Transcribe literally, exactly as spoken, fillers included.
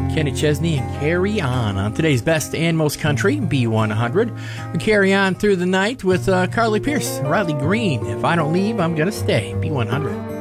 Kenny Chesney and Carry On on today's Best and Most Country, B one hundred. We carry on through the night with uh, Carly Pearce, Riley Green. If I don't leave, I'm gonna stay, B one hundred.